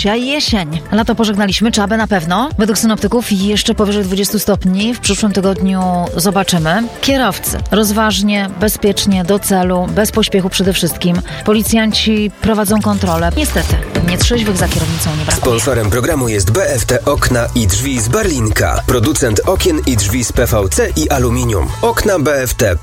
dzisiaj jesień. Lato pożegnaliśmy, czy aby na pewno? Według synoptyków jeszcze powyżej 20 stopni. W przyszłym tygodniu zobaczymy. Kierowcy, rozważnie, bezpiecznie, do celu, bez pośpiechu przede wszystkim. Policjanci prowadzą kontrolę. Niestety, nietrzeźwych za kierownicą nie brakuje. Sponsorem programu jest BFT Okna i Drzwi z Barlinka. Producent okien i drzwi z PVC i aluminium. Okna BFT.